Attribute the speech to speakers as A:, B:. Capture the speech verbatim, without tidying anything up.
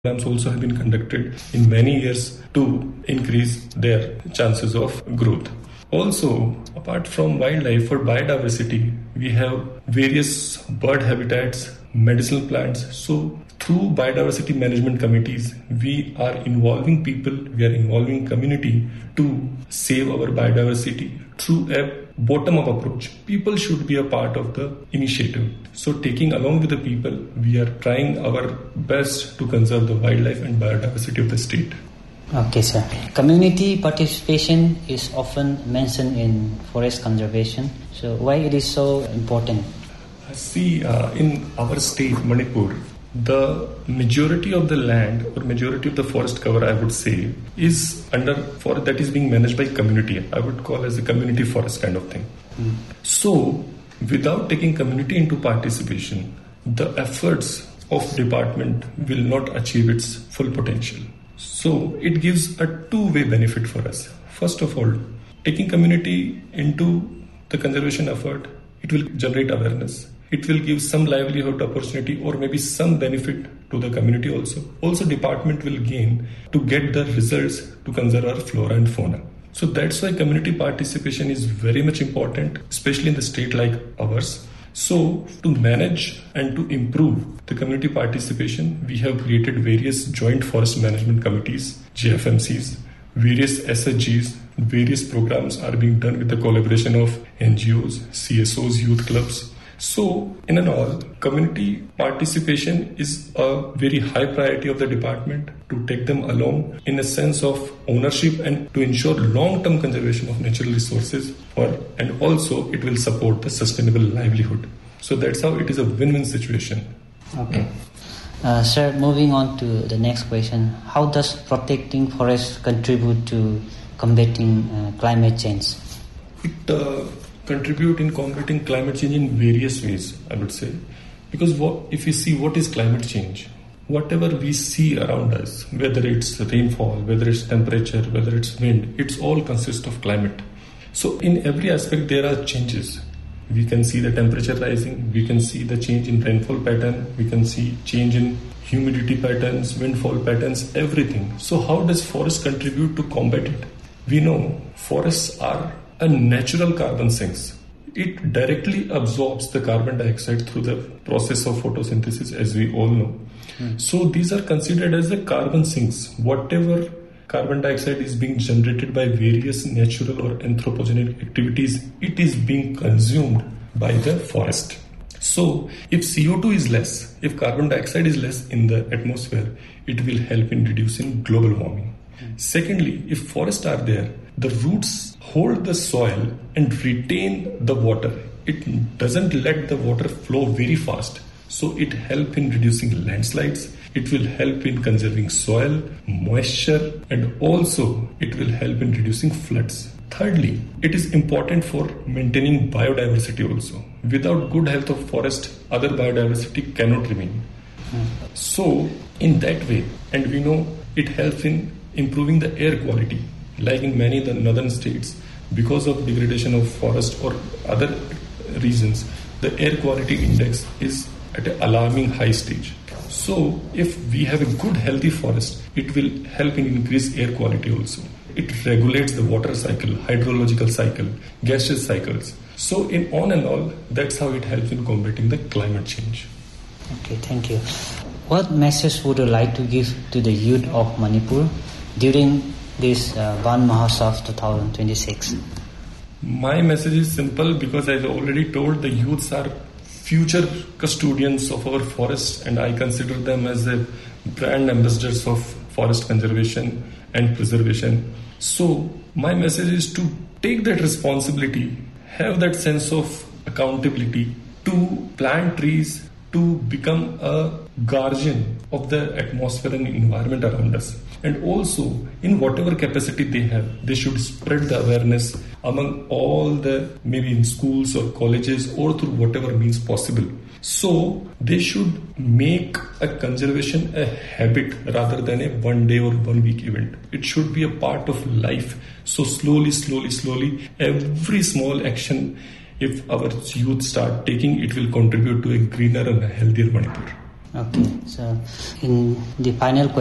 A: Programs also have been conducted in many years to increase their chances of growth. Also, apart from wildlife, for biodiversity, we have various bird habitats, medicinal plants. So, through biodiversity management committees, we are involving people, we are involving community to save our biodiversity through a bottom-up approach. People should be a part of the initiative. So, taking along with the people, we are trying our best to conserve the wildlife and biodiversity of the state.
B: Okay, sir. Community participation is often mentioned in forest conservation. So, why it is so important?
A: See, uh, in our state, Manipur, the majority of the land or majority of the forest cover, I would say, is under for that is being managed by community. I would call as a community forest kind of thing. Mm. So, without taking community into participation, the efforts of department will not achieve its full potential. So, it gives a two-way benefit for us. First of all, taking community into the conservation effort, it will generate awareness. It will give some livelihood opportunity or maybe some benefit to the community also. Also, department will gain to get the results to conserve our flora and fauna. So that's why community participation is very much important, especially in the state like ours. So to manage and to improve the community participation, we have created various joint forest management committees, J F M Cs, various S H Gs, various programs are being done with the collaboration of N G Os, C S Os, youth clubs. So, in and all, community participation is a very high priority of the department to take them along in a sense of ownership and to ensure long-term conservation of natural resources for, and also it will support the sustainable livelihood. So that's how it is a win-win situation.
B: Okay. Uh, sir, moving on to the next question. How does protecting forests contribute to combating uh, climate change?
A: It uh, contribute in combating climate change in various ways, I would say. Because what, if we see what is climate change, whatever we see around us, whether it's rainfall, whether it's temperature, whether it's wind, it's all consists of climate. So in every aspect there are changes. We can see the temperature rising, we can see the change in rainfall pattern, we can see change in humidity patterns, windfall patterns, everything. So how does forest contribute to combat it? We know forests are a natural carbon sinks. It directly absorbs the carbon dioxide through the process of photosynthesis, as we all know. Mm. So these are considered as the carbon sinks. Whatever carbon dioxide is being generated by various natural or anthropogenic activities, it is being consumed by the forest. So if C O two is less, if carbon dioxide is less in the atmosphere, it will help in reducing global warming. Mm. Secondly, if forests are there, the roots hold the soil and retain the water. It doesn't let the water flow very fast. So it helps in reducing landslides. It will help in conserving soil, moisture, and also it will help in reducing floods. Thirdly, it is important for maintaining biodiversity also. Without good health of forest, other biodiversity cannot remain. Mm. So in that way, and we know it helps in improving the air quality. Like in many of the northern states, because of degradation of forest or other reasons, the air quality index is at an alarming high stage. So if we have a good healthy forest, it will help in increase air quality also. It regulates the water cycle, hydrological cycle, gaseous cycles. So in on and all, that's how it helps in combating the climate change.
B: Okay, thank you. What message would you like to give to the youth of Manipur during this uh, Van Mahotsav twenty twenty-six?
A: My message is simple because I've already told the youths are future custodians of our forests and I consider them as a brand ambassadors of forest conservation and preservation. So my message is to take that responsibility, have that sense of accountability to plant trees, to become a guardian of the atmosphere and environment around us. And also, in whatever capacity they have, they should spread the awareness among all the, maybe in schools or colleges or through whatever means possible. So, they should make a conservation a habit rather than a one day or one week event. It should be a part of life. So, slowly, slowly, slowly, every small action, if our youth start taking, it will contribute to a greener and a healthier Manipur.
B: Okay, so in the final question,